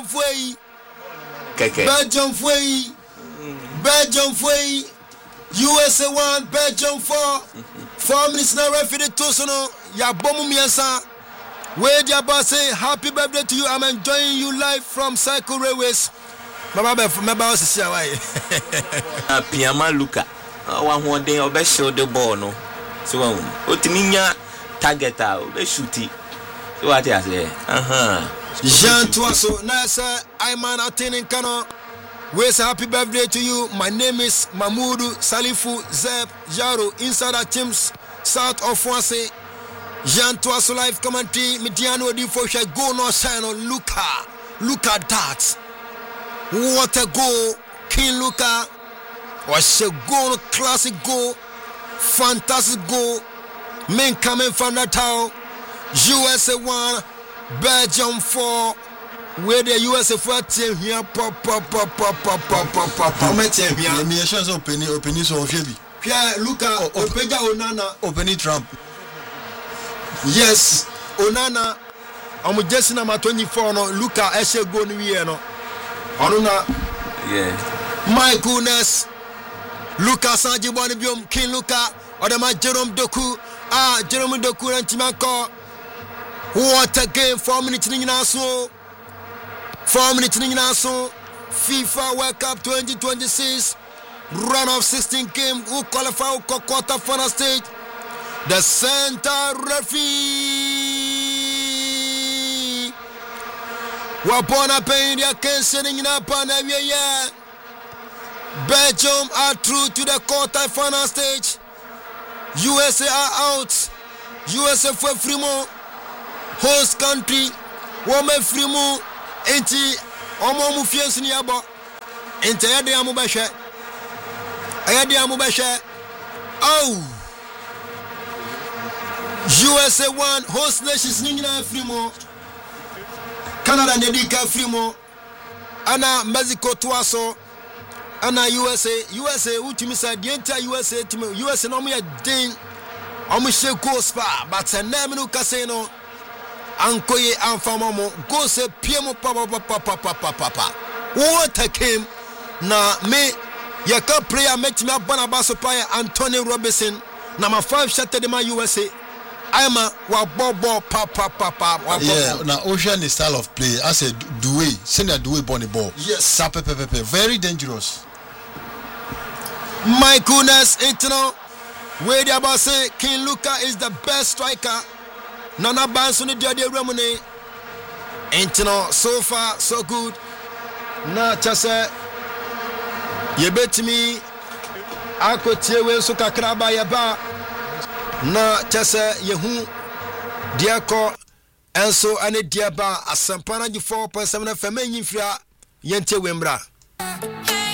Fui. Belgium Fui. Belgium Fui. USA 1, Belgium 4. 4 minutes now referee to no. Ya bomu miensa. Where the boss say happy birthday to you. I'm enjoying you live from Cycle Railways. My boss is here. Piama Luka. One day I'll show the ball no. So Otiminya target out be shooty. So what I say? Jean Tuaso, Nasa, I'm an attending Kano. Where's happy birthday to you? My name is Mahmoudou Salifu Zeb Jaro, insider teams south of Fonse. Jean Tuaso live commentary. Midiano di Fosha go no sign on Luka. Look at that. What a goal, King Luka. What a goal, classic goal, fantastic goal. Men coming from the town. USA 1, Belgium 4. Where the USA 4 team here, pop. How many team here? The nations opening so heavy. Pierre Luka, Opeja Onana, opening Trump. Yes, Onana. I'm just number 24. No, Luka, Eshe go no. Onuna, yeah. My goodness, Luka Sanjibonabium, King Luka, or the man Jerome Doku. Jerome Doku and Timanko. What a game, 4 minutes in Naso. 4 minutes in Naso. FIFA World Cup 2026. Run of 16 game. Who qualify quarter final stage? The center referee. Wapona paying their case sitting up on the Belgium are through to the quarter final stage. USA are out. USA for Frimo. Host country. Woman Frimo. Enti Omo Mufians in Yabo. Enti Ayadi Amubashe. Ayadi Amubashe. Oh. USA 1 host nations Nina Frimo. Canada Nedika Frimo. Ana Mexico Tuaso. Ana USA ultimate the entire USA team. USA no me ding. Omushe go spa but a name no casino. Ankoye Anfamomo go se Piemo papa. What a game na me yaka player met me Bonabaso player Anthony Robinson. Number 5 shot the man USA. I'm a bobo papa. Yeah, now Ocean is style of play. I said Doué, send a Doué bonny ball. Yes, very dangerous. My goodness, internal. Where the about say King Luka is the best striker. Nana Banson the Dia Ramone. Internal, so far so good. Na chase ye bet me akotie we so kakra ba ye ba. Na chase yehu diako enso ane diaba asampana 4.7 FM nyimfia yente wembra.